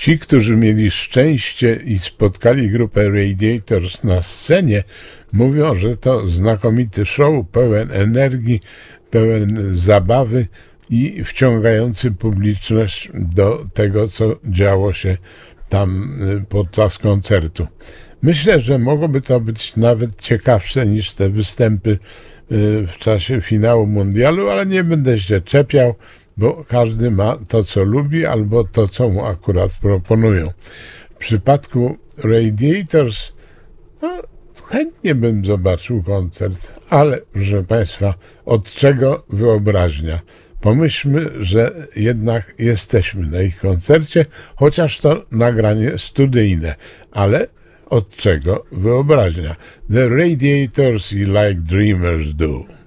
Ci, którzy mieli szczęście i spotkali grupę Radiators na scenie, mówią, że to znakomity show, pełen energii, pełen zabawy i wciągający publiczność do tego, co działo się tam podczas koncertu. Myślę, że mogłoby to być nawet ciekawsze niż te występy w czasie finału mundialu, ale nie będę się czepiał, bo każdy ma to, co lubi, albo to, co mu akurat proponują. W przypadku Radiators chętnie bym zobaczył koncert, ale proszę Państwa, od czego wyobraźnia? Pomyślmy, że jednak jesteśmy na ich koncercie, chociaż to nagranie studyjne, ale od czego wyobraźnia? The Radiators i Like Dreamers Do.